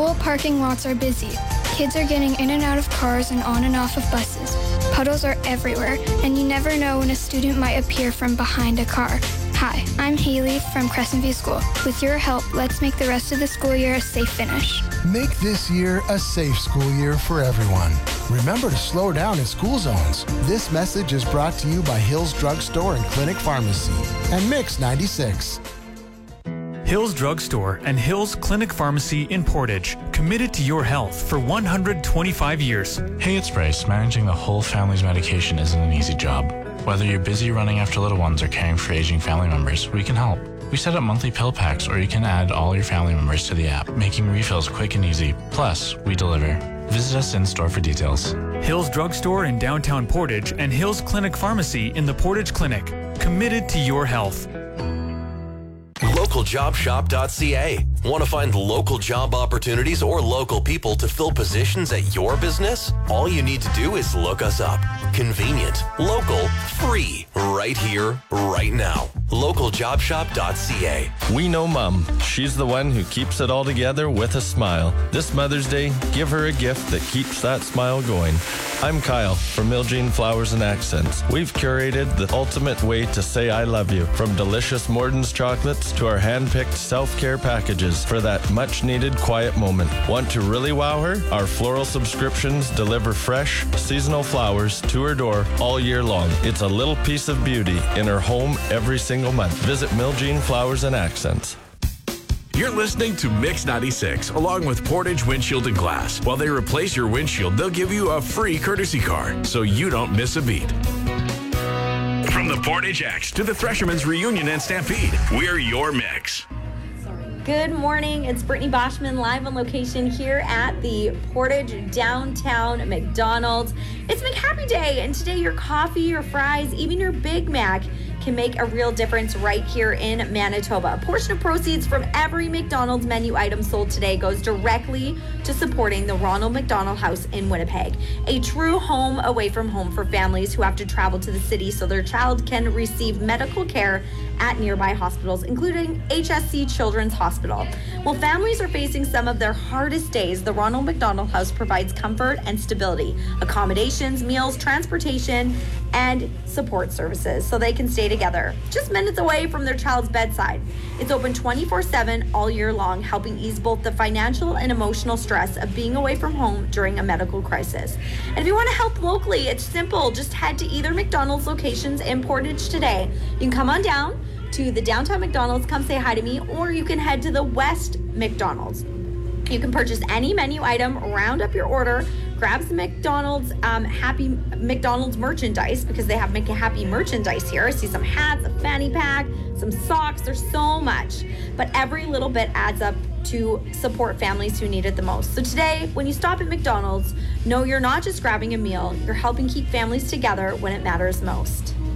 School parking lots are busy. Kids are getting in and out of cars and on and off of buses. Puddles are everywhere, and you never know when a student might appear from behind a car. Hi, I'm Haley from Crescent View School. With your help, let's make the rest of the school year a safe finish. Make this year a safe school year for everyone. Remember to slow down in school zones. This message is brought to you by Hills Drug Store and Clinic Pharmacy and Mix 96. Hills Drug Store and Hills Clinic Pharmacy in Portage, committed to your health for 125 years. Hey, it's Bryce. Managing the whole family's medication isn't an easy job. Whether you're busy running after little ones or caring for aging family members, we can help. We set up monthly pill packs, or you can add all your family members to the app, making refills quick and easy. Plus, we deliver. Visit us in store for details. Hills Drug Store in downtown Portage and Hills Clinic Pharmacy in the Portage Clinic, committed to your health. LocalJobShop.ca. Want to find local job opportunities or local people to fill positions at your business? All you need to do is look us up. Convenient, local, free, right here, right now. LocalJobShop.ca. We know Mom. She's the one who keeps it all together with a smile. This Mother's Day, give her a gift that keeps that smile going. I'm Kyle from Miljean Flowers and Accents. We've curated the ultimate way to say I love you, from delicious Morton's chocolates to our hand-picked self-care packages for that much-needed quiet moment. Want to really wow her? Our floral subscriptions deliver fresh, seasonal flowers to her door all year long. It's a little piece of beauty in her home every single month. Visit Miljean Flowers and Accents. You're listening to Mix 96, along with Portage Windshield and Glass. While they replace your windshield, they'll give you a free courtesy car, so you don't miss a beat. From the Portage X to the Threshermen's Reunion and Stampede, we're your mix. Good morning. It's Brittany Boschman live on location here at the Portage Downtown McDonald's. It's McHappy Day, and today your coffee, your fries, even your Big Mac can make a real difference right here in Manitoba. A portion of proceeds from every McDonald's menu item sold today goes directly to supporting the Ronald McDonald House in Winnipeg, a true home away from home for families who have to travel to the city so their child can receive medical care at nearby hospitals, including HSC Children's Hospital. While families are facing some of their hardest days, the Ronald McDonald House provides comfort and stability, accommodations, meals, transportation, and support services so they can stay together, just minutes away from their child's bedside. It's open 24/7 all year long, helping ease both the financial and emotional stress of being away from home during a medical crisis. And if you want to help locally, it's simple. Just head to either McDonald's locations in Portage today. You can come on down to the downtown McDonald's, come say hi to me, or you can head to the West McDonald's. You can purchase any menu item, round up your order, grab some McDonald's Happy McDonald's merchandise, because they have Happy merchandise here. I see some hats, a fanny pack, some socks. There's so much, but every little bit adds up to support families who need it the most. So today, when you stop at McDonald's, know you're not just grabbing a meal, you're helping keep families together when it matters most.